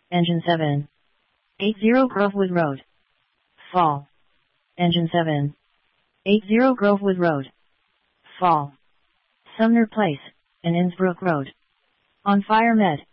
Engine 7. 80 Grovewood Road. Fall. Engine 7. 80 Grovewood Road. Fall. Sumner Place, and Innsbrook Road. On Fire Med.